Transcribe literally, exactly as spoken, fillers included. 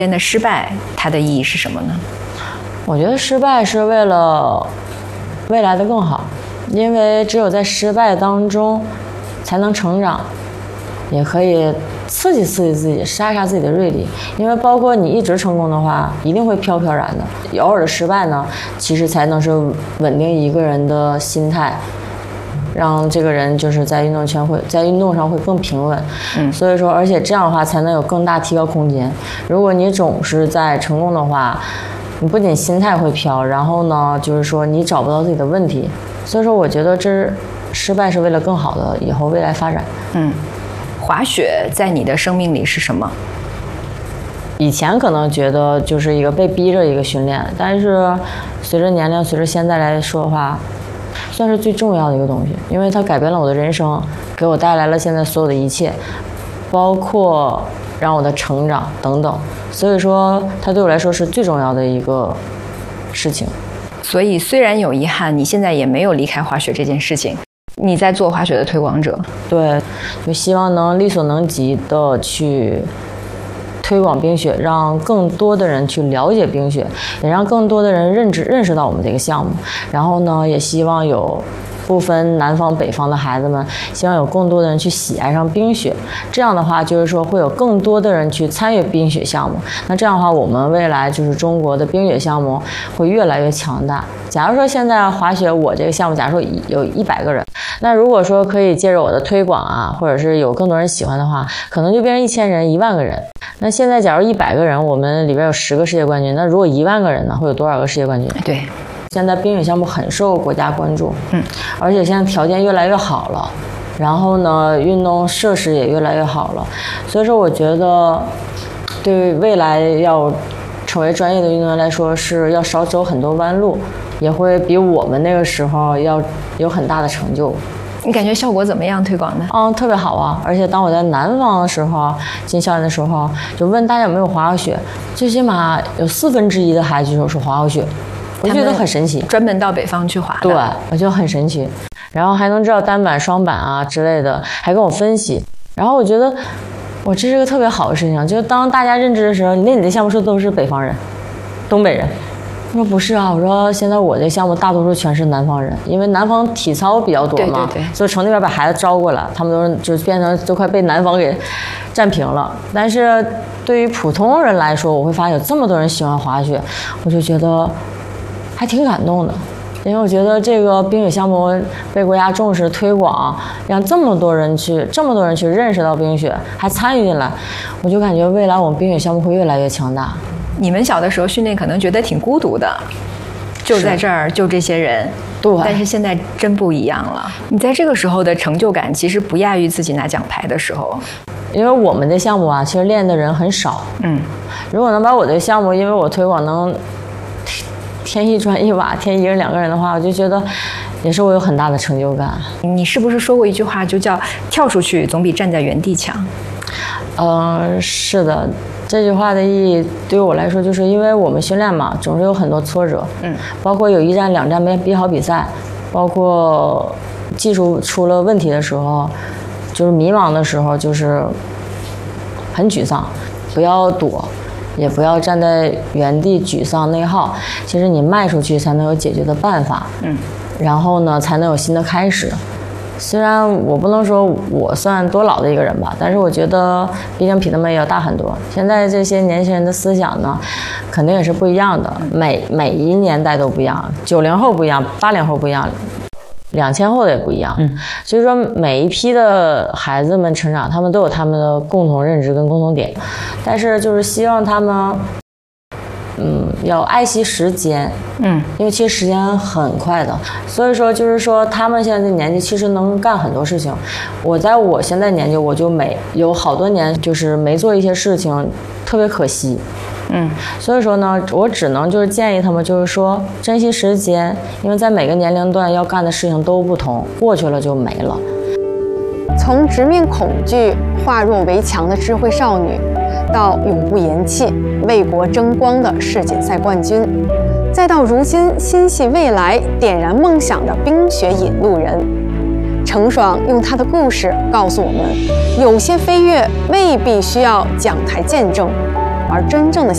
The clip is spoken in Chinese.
的失败，它的意义是什么呢？ 我觉得失败是为了未来的更好，因为只有在失败当中才能成长，也可以刺激刺激自己，杀杀自己的锐利。因为包括你一直成功的话，一定会飘飘然的。偶尔的失败呢，其实才能是稳定一个人的心态，让这个人就是在运动圈会在运动上会更平稳。嗯，所以说，而且这样的话才能有更大提高空间。如果你总是在成功的话，你不仅心态会飘，然后呢，就是说你找不到自己的问题。所以说，我觉得这失败是为了更好的以后未来发展。 嗯，滑雪在你的生命里是什么？ 以前可能觉得就是一个被逼着一个训练，但是随着年龄，随着现在来说的话，算是最重要的一个东西，因为它改变了我的人生，给我带来了现在所有的一切，包括让我的成长等等。所以说，它对我来说是最重要的一个事情。 所以虽然有遗憾，你现在也没有离开滑雪这件事情，你在做滑雪的推广者。 对，就希望能力所能及的去推广冰雪，让更多的人去了解冰雪，也让更多的人认知认识到我们这个项目。然后呢，也希望有不分南方北方的孩子们，希望有更多的人去喜爱上冰雪。这样的话，就是说会有更多的人去参与冰雪项目。那这样的话，我们未来就是中国的冰雪项目会越来越强大。假如说现在滑雪我这个项目，假如说有一百个人，那如果说可以借着我的推广啊，或者是有更多人喜欢的话，可能就变成一千人、一万个人。那现在假如一百个人，我们里边有十个世界冠军，那如果一万个人呢，会有多少个世界冠军？ 对。 现在冰雪项目很受国家关注，嗯，而且现在条件越来越好了，然后呢，运动设施也越来越好了，所以说我觉得，对未来要成为专业的运动员来说，是要少走很多弯路，也会比我们那个时候要有很大的成就。 你感觉效果怎么样？推广的？ 嗯，特别好啊！而且当我在南方的时候，进校园的时候，就问大家有没有滑过雪，最起码有四分之一的孩子就是滑过雪。我觉得很神奇， 专门到北方去滑的。 对，我觉得很神奇，然后还能知道单板、双板啊之类的，还跟我分析。然后我觉得，我这是个特别好的事情。就是当大家认知的时候，那你的项目是都是北方人、东北人？我说不是啊，我说现在我这项目大多数全是南方人，因为南方体操比较多嘛， 对对对， 所以从那边把孩子招过来，他们都是就变成都快被南方给占平了。但是对于普通人来说，我会发现有这么多人喜欢滑雪，我就觉得还挺感动的，因为我觉得这个冰雪项目被国家重视推广，让这么多人去这么多人去认识到冰雪，还参与进来，我就感觉未来我们冰雪项目会越来越强大。 你们小的时候训练可能觉得挺孤独的，就在这儿就这些人， 对， 但是现在真不一样了。你在这个时候的成就感其实不亚于自己拿奖牌的时候。 因为我们的项目啊，其实练的人很少，嗯，如果能把我的项目，因为我推广能添一砖一瓦，添一人两个人的话，我就觉得也是我有很大的成就感。 你是不是说过一句话，就叫跳出去总比站在原地强？ 嗯、呃，是的，这句话的意义对于我来说，就是因为我们训练嘛，总是有很多挫折，嗯，包括有一站两站没比好比赛，包括技术出了问题的时候，就是迷茫的时候，就是很沮丧，不要躲，也不要站在原地沮丧内耗，其实你迈出去才能有解决的办法，嗯，然后呢才能有新的开始。虽然我不能说我算多老的一个人吧，但是我觉得毕竟比他们也要大很多。现在这些年轻人的思想呢，肯定也是不一样的，每每一年代都不一样，九零后不一样，八零后不一样，两千后的也不一样。嗯，所以说每一批的孩子们成长，他们都有他们的共同认知跟共同点，但是就是希望他们嗯，要爱惜时间，嗯，因为其实时间很快的，所以说就是说他们现在的年纪其实能干很多事情。我在我现在年纪，我就没有好多年就是没做一些事情，特别可惜。嗯，所以说呢，我只能就是建议他们，就是说珍惜时间，因为在每个年龄段要干的事情都不同，过去了就没了。 从直面恐惧、化弱为强的智慧少女，到永不言弃、为国争光的世锦赛冠军，再到如今心系未来、点燃梦想的冰雪引路人，程爽用他的故事告诉我们，有些飞跃未必需要讲台见证，而真正的